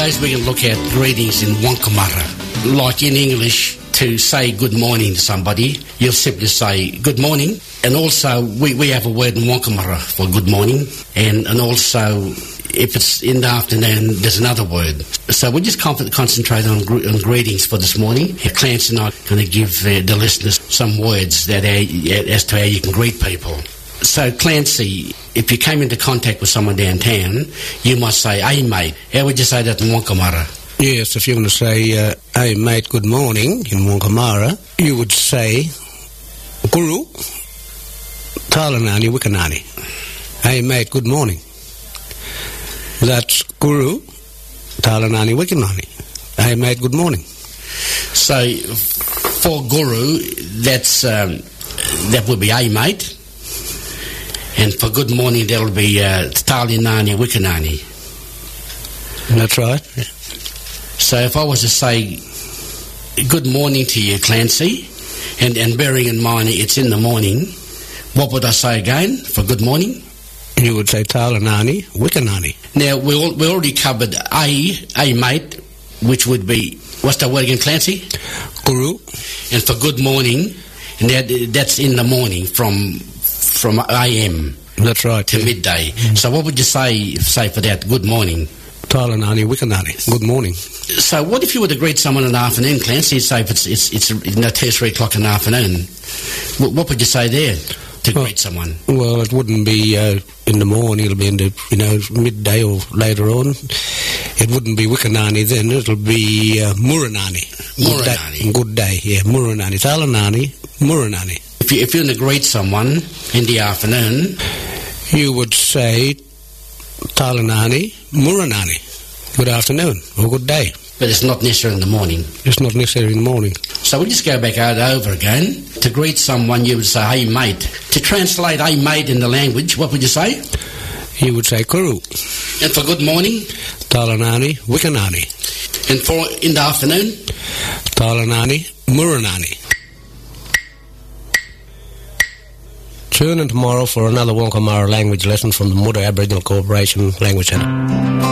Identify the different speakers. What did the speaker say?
Speaker 1: days we're going to look at greetings in Wankamara. Like in English, to say good morning to somebody, you'll simply say good morning. And also, we have a word in Wankamara for good morning. And also, if it's in the afternoon, there's another word. So we'll just concentrate on greetings for this morning. Clancy and I are going to give the listeners some words that as to how you can greet people. So, Clancy, if you came into contact with someone downtown, you must say, hey, mate. How would you say that in Wankamara?
Speaker 2: Yes, if you're going to say, hey, mate, good morning in Wankamara, you would say, Guru, Talanani Wikanani. Hey, mate, good morning. That's Guru, Talanani Wikanani. Hey, mate, good morning.
Speaker 1: So, for Guru, that would be, hey, mate. And for good morning, that'll be Talinani Wikanani.
Speaker 2: That's right. Yeah.
Speaker 1: So if I was to say good morning to you, Clancy, and bearing in mind it's in the morning, what would I say again for good morning?
Speaker 2: You would say Talinani Wikanani.
Speaker 1: Now, we already covered a mate, which would be, what's that word again, Clancy?
Speaker 2: Guru.
Speaker 1: And for good morning, and that's in the morning from AM.
Speaker 2: That's right.
Speaker 1: To midday. Mm-hmm. So what would you say for that, good morning?
Speaker 2: Talanani Wikanani. Good morning.
Speaker 1: So what if you were to greet someone in the afternoon, Clancy? Say if it's 3 o'clock in the afternoon. What would you say there to greet someone?
Speaker 2: Well, it wouldn't be in the morning. It'll be in the midday or later on. It wouldn't be Wikanani then. It'll be Muranani.
Speaker 1: Muranani.
Speaker 2: Good day. Yeah, Muranani. Talanani Muranani.
Speaker 1: If you're going to greet someone in the afternoon,
Speaker 2: you would say Talanani Muranani. Good afternoon or good day.
Speaker 1: But it's not necessarily in the morning.
Speaker 2: It's not necessarily in the morning.
Speaker 1: So we'll just go back over again. To greet someone, you would say, hey, mate. To translate hey, mate in the language, what would you say?
Speaker 2: You would say Kuru.
Speaker 1: And for good morning?
Speaker 2: Talanani Wikanani.
Speaker 1: And for in the afternoon?
Speaker 2: Talanani Muranani. Tune in tomorrow for another Wankamara language lesson from the Muda Aboriginal Corporation Language Centre.